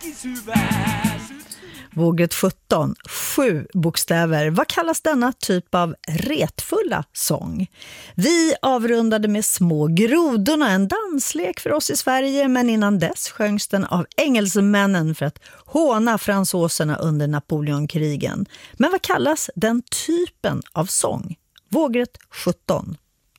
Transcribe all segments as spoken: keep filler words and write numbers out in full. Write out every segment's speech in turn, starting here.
Vågrätt sjutton, sju bokstäver. Vad kallas denna typ av retfulla sång? Vi avrundade med Små grodorna, en danslek för oss i Sverige, men innan dess sjöngs den av engelsmännen för att håna fransåserna under Napoleonkrigen. Men vad kallas den typen av sång? Vågrätt sjutton.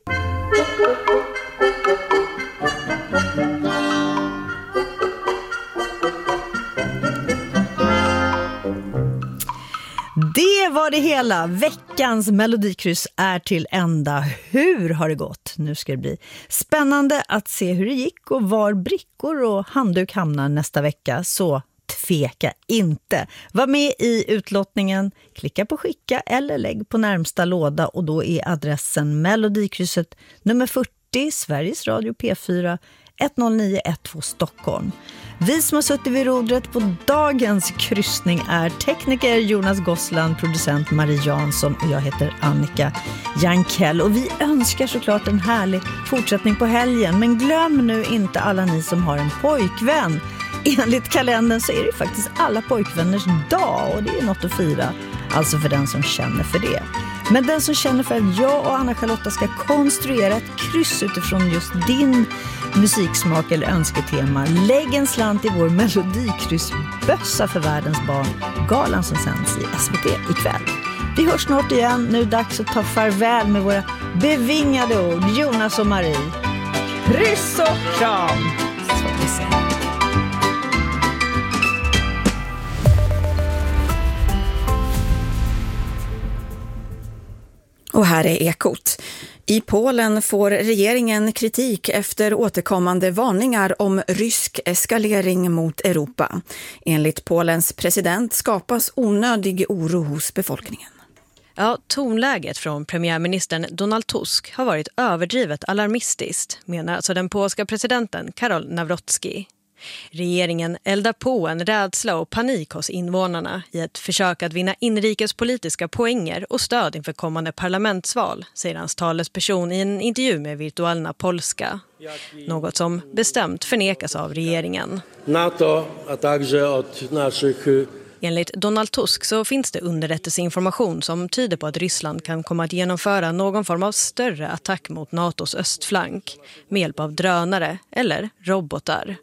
Det var det hela. Veckans melodikryss är till ända. Hur har det gått? Nu ska det bli spännande att se hur det gick och var brickor och handduk hamnar nästa vecka. Så tveka inte. Var med i utlottningen, klicka på skicka eller lägg på närmsta låda och då är adressen melodikrysset nummer fyrtio, Sveriges Radio P fyra, ett noll nio ett två Stockholm. Vi som har suttit vid rodret på dagens kryssning är tekniker Jonas Gossland, producent Marie Jansson och jag heter Annika Jankell. Och vi önskar såklart en härlig fortsättning på helgen. Men glöm nu inte alla ni som har en pojkvän. Enligt kalendern så är det faktiskt alla pojkvänners dag och det är något att fira. Alltså för den som känner för det. Men den som känner för att jag och Anna-Charlotta ska konstruera ett kryss utifrån just din musiksmak eller önsketema. Lägg en slant i vår melodikryssbössa för världens barn. Galan som sänds i S V T ikväll. Vi hörs snart igen. Nu är det dags att ta farväl med våra bevingade ord. Jonas och Marie. Kryss och kram! Så vi ser. Och här är Ekot. I Polen får regeringen kritik efter återkommande varningar om rysk eskalering mot Europa. Enligt Polens president skapas onödig oro hos befolkningen. Ja, tonläget från premiärministern Donald Tusk har varit överdrivet alarmistiskt, menar alltså den polska presidenten Karol Nawrocki. Regeringen eldar på en rädsla och panik hos invånarna i ett försök att vinna inrikespolitiska poänger och stöd inför kommande parlamentsval, säger hans talesperson i en intervju med Wirtualna Polska. Något som bestämt förnekas av regeringen. NATO, a także od naszych... Enligt Donald Tusk så finns det underrättelseinformation som tyder på att Ryssland kan komma att genomföra någon form av större attack mot NATOs östflank med hjälp av drönare eller robotar.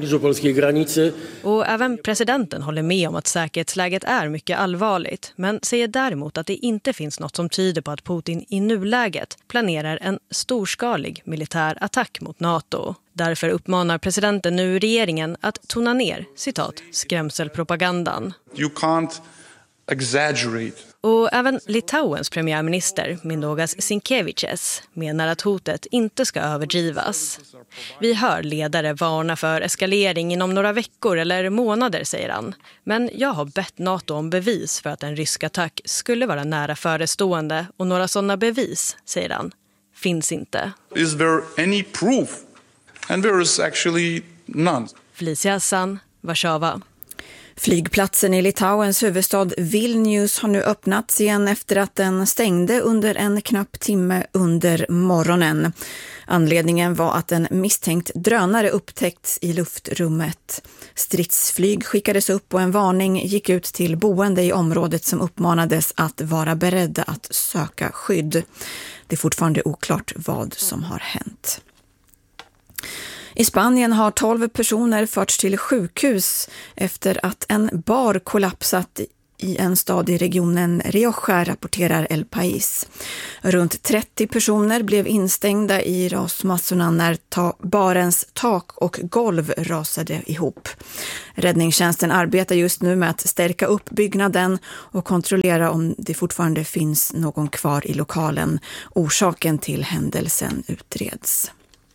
Och även presidenten håller med om att säkerhetsläget är mycket allvarligt, men säger däremot att det inte finns något som tyder på att Putin i nuläget planerar en storskalig militär attack mot NATO. Därför uppmanar presidenten nu regeringen att tona ner, citat, skrämselpropagandan. You can't exaggerate. Och även Litauens premiärminister Mindaugas Sinkevičius menar att hotet inte ska överdrivas. Vi hör ledare varna för eskalering inom några veckor eller månader, säger han. Men jag har bett NATO om bevis för att en rysk attack skulle vara nära förestående och några sådana bevis, säger han, finns inte. Is there any proof? And there is actually none. Felicia Hassan, Warszawa. Flygplatsen i Litauens huvudstad Vilnius har nu öppnats igen efter att den stängde under en knapp timme under morgonen. Anledningen var att en misstänkt drönare upptäckts i luftrummet. Stridsflyg skickades upp och en varning gick ut till boende i området som uppmanades att vara beredda att söka skydd. Det är fortfarande oklart vad som har hänt. I Spanien har tolv personer förts till sjukhus efter att en bar kollapsat i en stad i regionen Rioja, rapporterar El País. Runt trettio personer blev instängda i rasmassorna när ta- barens tak och golv rasade ihop. Räddningstjänsten arbetar just nu med att stärka upp byggnaden och kontrollera om det fortfarande finns någon kvar i lokalen. Orsaken till händelsen utreds.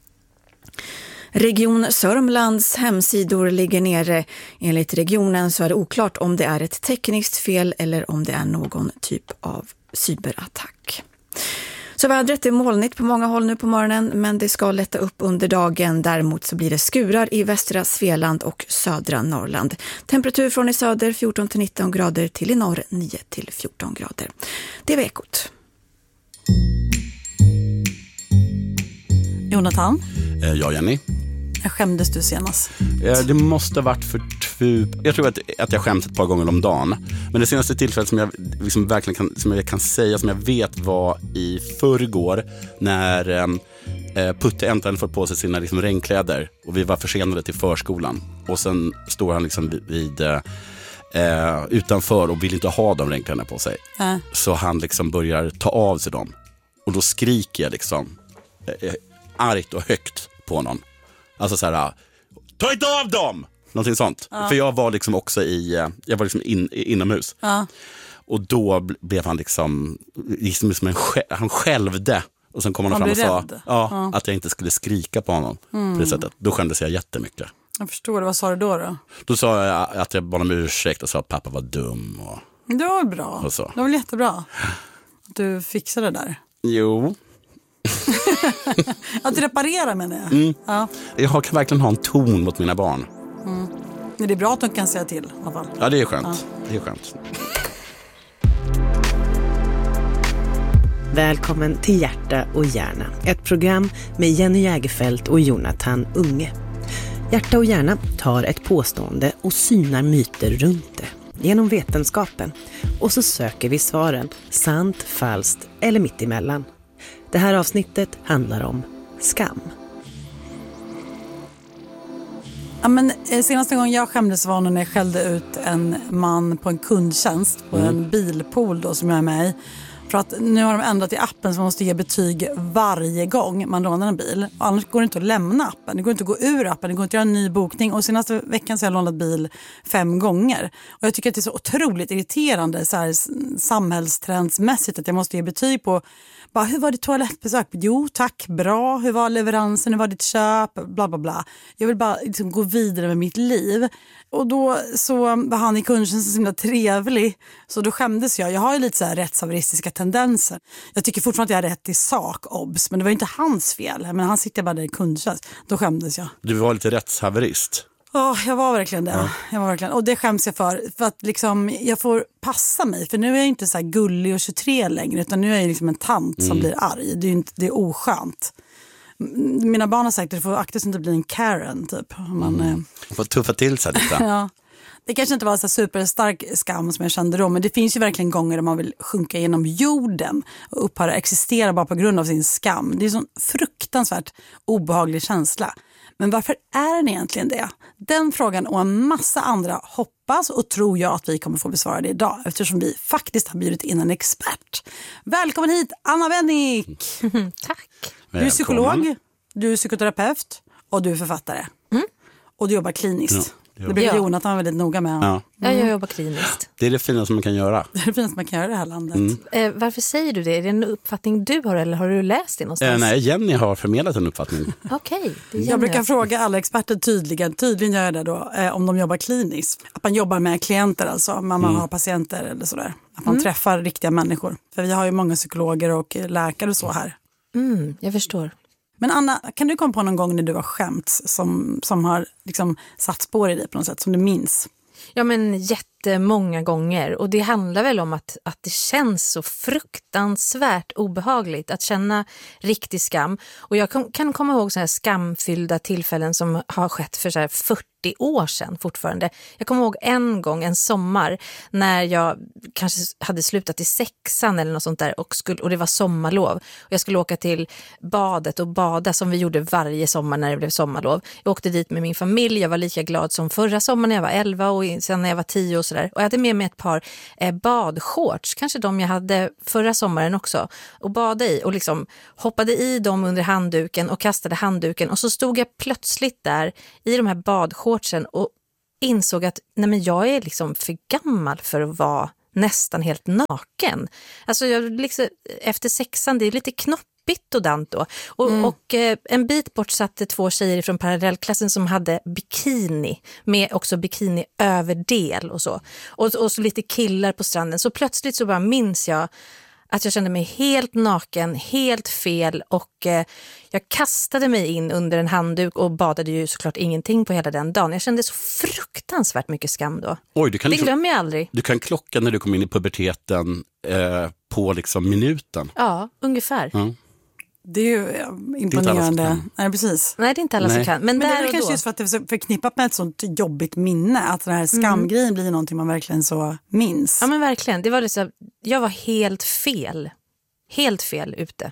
Region Sörmlands hemsidor ligger nere. Enligt regionen så är det oklart om det är ett tekniskt fel eller om det är någon typ av cyberattack. Så vädret är molnigt på många håll nu på morgonen, men det ska lätta upp under dagen. Däremot så blir det skurar i västra Svealand och södra Norrland. Temperatur från i söder fjorton till nitton grader, till i norr nio till fjorton grader. Det var Ekot. Jonathan? Ja, Jenny. När skämdes du senast? Det måste ha varit för två... Jag tror att, att jag skäms ett par gånger om dagen. Men det senaste tillfället som jag liksom verkligen kan, som jag kan säga, som jag vet var i förrgår när eh, Putte äntligen fått på sig sina liksom, regnkläder och vi var försenade till förskolan. Och sen står han liksom vid, vid eh, utanför och vill inte ha de regnkläderna på sig. Äh. Så han liksom börjar ta av sig dem. Och då skriker jag liksom eh, argt och högt på honom. Alltså så här, ta inte av dem! Någonting sånt. Ja. För jag var liksom också i, jag var liksom in, inomhus. Ja. Och då blev han liksom, liksom som en, han skälvde. Och sen kom han, han fram och sa ja, ja. att jag inte skulle skrika på honom mm. på det sättet. Då skämdes jag jättemycket. Jag förstår det. Vad sa du då då? Då sa jag att jag bad om ursäkt och sa att pappa var dum. Och, det var bra. Och så. Det var jättebra. Att du fixade det där. Jo. Att reparera menar jag. Mm. Ja. Jag kan verkligen ha en ton mot mina barn. Mm. Men det är bra att de kan säga till i alla fall. Ja, det är skönt. Ja. Det är skönt. Välkommen till Hjärta och hjärna. Ett program med Jenny Jägerfeld och Jonathan Unge. Hjärta och hjärna tar ett påstående och synar myter runt det genom vetenskapen. Och så söker vi svaren, sant, falskt eller mittemellan. Det här avsnittet handlar om skam. Ja, men senaste gången jag skämdes var när jag skällde ut en man på en kundtjänst på mm. en bilpool då, som jag är med i. För att nu har de ändrat i appen så man måste ge betyg varje gång man lånar en bil. Och annars går det inte att lämna appen. Det går inte att gå ur appen. Det går inte att göra en ny bokning. Och senaste veckan så har jag lånat bil fem gånger. Och jag tycker att det är så otroligt irriterande så här, samhällstrendsmässigt att jag måste ge betyg på bara, hur var ditt toalettbesök? Jo, tack, bra. Hur var leveransen? Hur var ditt köp? Bla, bla, bla. Jag vill bara liksom, gå vidare med mitt liv. Och då så var han i kundtjänsten så himla trevlig. Så då skämdes jag. Jag har ju lite så här rättshaveristiska tendenser. Jag tycker fortfarande att jag är rätt i sak, obs. Men det var ju inte hans fel. Men han sitter bara där i kundtjänst. Då skämdes jag. Du var lite rättshaverist. Ja, oh, jag var verkligen det. Ja. Jag var verkligen. Och det skäms jag för. För att liksom, jag får passa mig. För nu är jag inte så här gullig och tjugotre längre. Utan nu är jag liksom en tant som mm. blir arg. Det är, inte, det är oskönt. Mina barn har sagt att det får akta sig inte bli en Karen typ. Man mm. eh... får tuffa till sig lite. Ja. Det kanske inte var så superstark skam som jag kände då. Men det finns ju verkligen gånger där man vill sjunka genom jorden. Och upphöra existera bara på grund av sin skam. Det är en sån fruktansvärt obehaglig känsla. Men varför är den egentligen det? Den frågan och en massa andra hoppas och tror jag att vi kommer få besvara det idag. Eftersom vi faktiskt har bjudit in en expert. Välkommen hit, Anna Wennick! Tack! Du är psykolog, du är psykoterapeut och du är författare. Mm. Och du jobbar kliniskt. Ja, det blir ja. Jonathan väldigt noga med. Ja. Mm. ja, jag jobbar kliniskt. Det är det finaste man kan göra. Det är det finaste man kan göra i det här landet. Mm. Eh, varför säger du det? Är det en uppfattning du har eller har du läst det någonstans? Eh, nej, Jenny har förmedlat en uppfattning. Okej. Okay, jag brukar fråga alla experter tydligen, tydligen gör jag det då, eh, om de jobbar kliniskt. Att man jobbar med klienter alltså, man mm. har patienter eller sådär. Att man mm. träffar riktiga människor. För vi har ju många psykologer och läkare och så här. Mm, jag förstår. Men Anna, kan du komma på någon gång när du har skämt som, som har liksom satt spår i dig på något sätt, som du minns? Ja, men jättemånga gånger. Och det handlar väl om att, att det känns så fruktansvärt obehagligt att känna riktig skam. Och jag kan, kan komma ihåg så här skamfyllda tillfällen som har skett för så här fyrtio år sedan fortfarande. Jag kommer ihåg en gång, en sommar, när jag kanske hade slutat i sexan eller något sånt där och, skulle, och det var sommarlov. Och jag skulle åka till badet och bada som vi gjorde varje sommar när det blev sommarlov. Jag åkte dit med min familj, jag var lika glad som förra sommaren när jag var elva och sen när jag var tio och sådär. Och jag hade med mig ett par eh, badshorts, kanske de jag hade förra sommaren också, och bada i och liksom hoppade i dem under handduken och kastade handduken och så stod jag plötsligt där i de här badshortsen och insåg att nej, men jag är liksom för gammal för att vara nästan helt naken. Alltså jag liksom, efter sexan, det är lite knoppigt och dant då. Och, mm. och eh, en bit bort satt två tjejer från parallellklassen som hade bikini, med också bikini överdel och så. Och, och så lite killar på stranden. Så plötsligt så bara minns jag att jag kände mig helt naken, helt fel och eh, jag kastade mig in under en handduk och badade ju såklart ingenting på hela den dagen. Jag kände så fruktansvärt mycket skam då. Oj, du kan det liksom, glömmer jag aldrig. Du kan klocka när du kom in i puberteten eh, på liksom minuten. Ja, ungefär. Mm. Det är ju imponerande. Nej, precis. Nej, det är inte alla Nej. som kan. Men, Men där det är väl och kanske då. just för att det är så förknippat med ett sånt jobbigt minne. Att den här skamgrejen mm. blir någonting man verkligen så minns. Ja, men verkligen. Det var det så, jag var helt fel. Helt fel ute.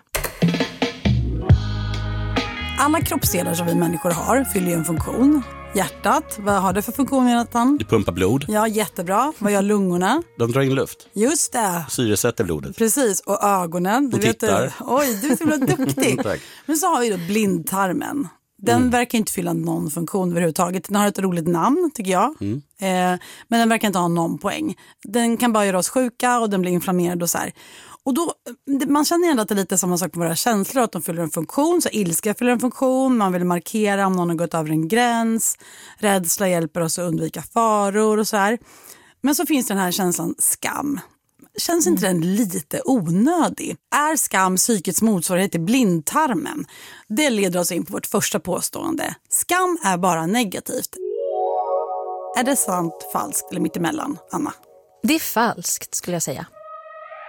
Alla kroppsdelar som vi människor har fyller ju en funktion. Hjärtat, vad har det för funktion, Jonathan? Det pumpar blod. Ja, jättebra. Vad gör lungorna? De drar in luft. Just det. Syresätter blodet. Precis, och ögonen. Och tittar. Vet, oj, du är så hjävla duktig. Men så har vi då blindtarmen. Den mm. verkar inte fylla någon funktion överhuvudtaget. Den har ett roligt namn, tycker jag. Mm. Eh, men den verkar inte ha någon poäng. Den kan bara göra oss sjuka och den blir inflammerad och så här. Och då, man känner ändå att det är lite samma sak med våra känslor, att de fyller en funktion. Så ilska fyller en funktion, man vill markera om någon har gått över en gräns. Rädsla hjälper oss att undvika faror och så här. Men så finns den här känslan skam. Känns inte mm. den lite onödig? Är skam psykets motsvarighet till blindtarmen? Det leder oss in på vårt första påstående. Skam är bara negativt. Är det sant, falskt eller mittemellan, Anna? Det är falskt, skulle jag säga.